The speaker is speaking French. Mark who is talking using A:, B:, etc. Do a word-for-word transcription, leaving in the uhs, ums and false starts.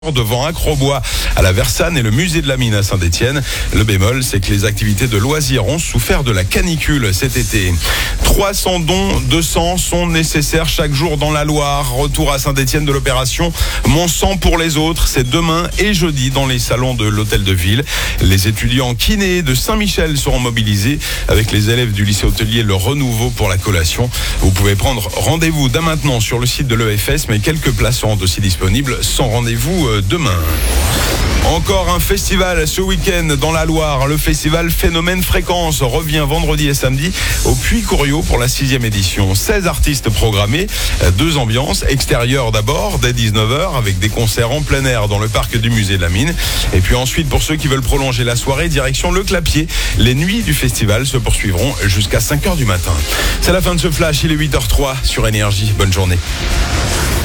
A: Devant Acrobois à la Versanne et le musée de la Mine à Saint-Étienne. Le bémol, c'est que les activités de loisirs ont souffert de la canicule cet été. trois cents dons de sang sont nécessaires chaque jour dans la Loire. Retour à Saint-Étienne de l'opération Mon sang pour les autres. C'est demain et jeudi dans les salons de l'hôtel de ville. Les étudiants kinés de Saint-Michel seront mobilisés avec les élèves du lycée hôtelier Le Renouveau pour la collation. Vous pouvez prendre rendez-vous dès maintenant sur le site de l'E F S, mais quelques places seront aussi disponibles sans rendez-vous demain. Encore un festival ce week-end dans la Loire. Le festival Phénomène Fréquence revient vendredi et samedi au Puy-Couriau pour la sixième édition. seize artistes programmés, deux ambiances. Extérieures d'abord, dès dix-neuf heures, avec des concerts en plein air dans le parc du musée de la Mine. Et puis ensuite, pour ceux qui veulent prolonger la soirée, direction Le Clapier. Les nuits du festival se poursuivront jusqu'à cinq heures du matin. C'est la fin de ce flash, il est huit heures zéro trois sur Énergie. Bonne journée.